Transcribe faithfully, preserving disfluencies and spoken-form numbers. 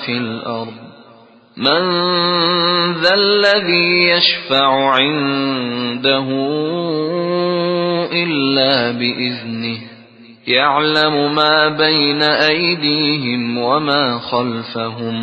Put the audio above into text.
في الأرض من ذا الذي يشفع عنده إلا بإذنه يعلم ما بين أيديهم وما خلفهم